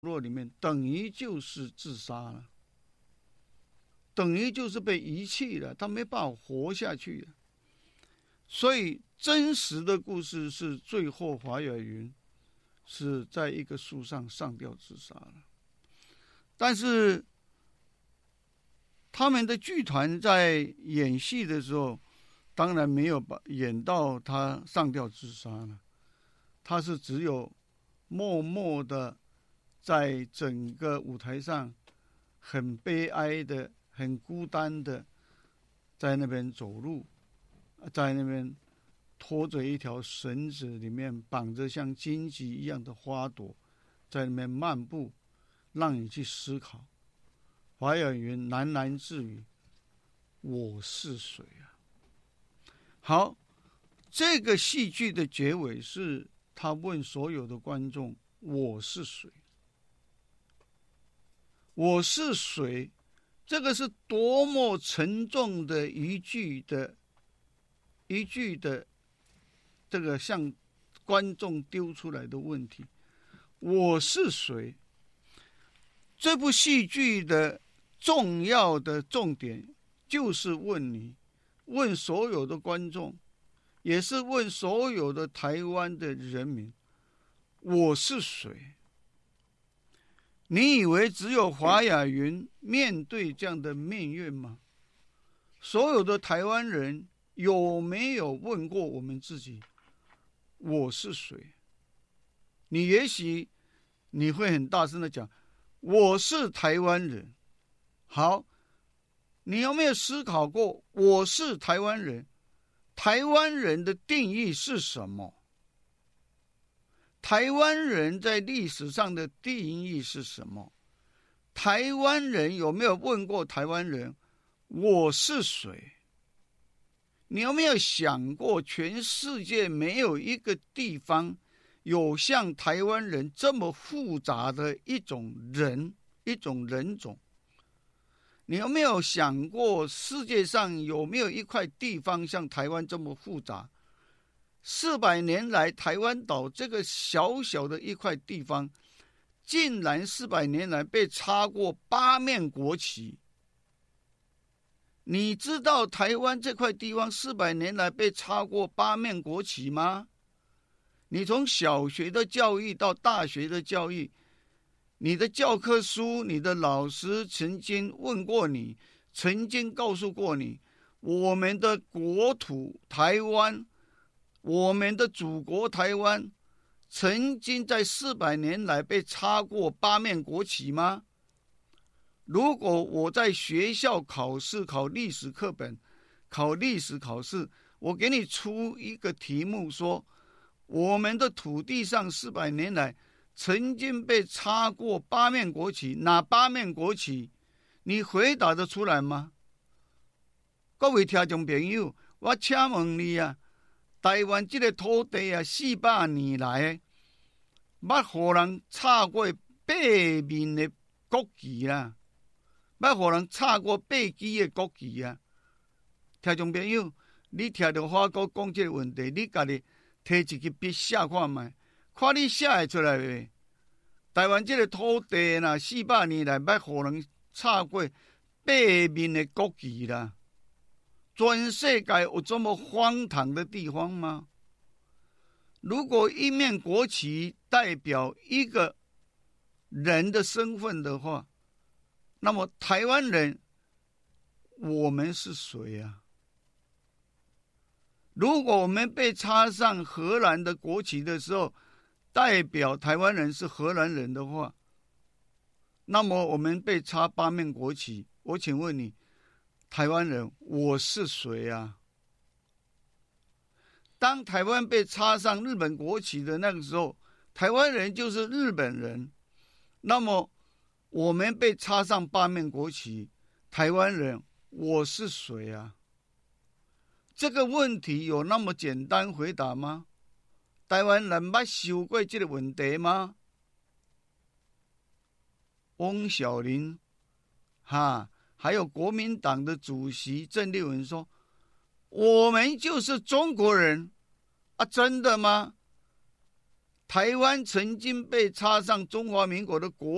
落里面，等于就是自杀了，等于就是被遗弃了，他没办法活下去了。所以真实的故事是，最后华雅云是在一个树上上吊自杀了。但是他们的剧团在演戏的时候，当然没有演到他上吊自杀了，他是只有默默的在整个舞台上很悲哀的、很孤单的在那边走路，在那边拖着一条绳子，里面绑着像荆棘一样的花朵，在那边漫步，让你去思考。华雅云喃喃自语：“我是谁啊？”好，这个戏剧的结尾是他问所有的观众：“我是谁？我是谁？”这个是多么沉重的一句的这个向观众丢出来的问题。我是谁？这部戏剧的重要的重点就是问你，问所有的观众，也是问所有的台湾的人民：我是谁？你以为只有华雅云面对这样的命运吗？所有的台湾人有没有问过我们自己：我是谁？你也许你会很大声的讲：我是台湾人。好，你有没有思考过，我是台湾人，台湾人的定义是什么？台湾人在历史上的定义是什么？台湾人有没有问过台湾人：我是谁？你有没有想过，全世界没有一个地方有像台湾人这么复杂的一种人种？你有没有想过，世界上有没有一块地方像台湾这么复杂？400年来，台湾岛这个小小的一块地方，竟然400年来被插过8面国旗。你知道台湾这块地方400年来被插过8面国旗吗？你从小学的教育到大学的教育，你的教科书，你的老师曾经问过你，曾经告诉过你，我们的国土台湾，我们的祖国台湾，曾经在400年来被插过8面国旗吗？如果我在学校考试，考历史课本，考历史考试，我给你出一个题目说，我们的土地上400年来曾经被插过8面国旗，哪8面国旗？你回答得出来吗？各位听众朋友，我请问你啊，台湾这个土地啊，400年来，捌互人插过8面的国旗啦，捌互人插过8支的国旗啊。听众朋友，你听到华哥讲这个问题，你家己摕一支笔写看卖，看你写会出来未？台湾这个土地呐，400年来捌互人插过8面的国旗啦。全世界有这么荒唐的地方吗？如果一面国旗代表一个人的身份的话，那么台湾人，我们是谁啊？如果我们被插上荷兰的国旗的时候，代表台湾人是荷兰人的话，那么我们被插8面国旗，我请问你，台湾人，我是谁啊？当台湾被插上日本国旗的那个时候，台湾人就是日本人。那么我们被插上8面国旗，台湾人，我是谁啊？这个问题有那么简单回答吗？台湾人捌想过这个问题吗？翁小林还有国民党的主席郑丽文说，我们就是中国人啊，真的吗？台湾曾经被插上中华民国的国